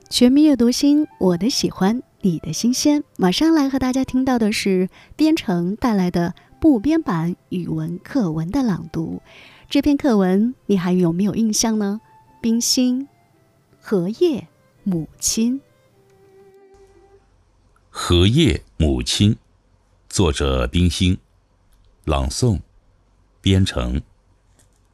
全民阅读心，我的喜欢，你的新鲜。马上来和大家听到的是编程带来的部编版语文课文的朗读。这篇课文你还有没有印象呢？冰心，荷叶母亲。 荷叶母亲，作者冰心，朗诵，编程。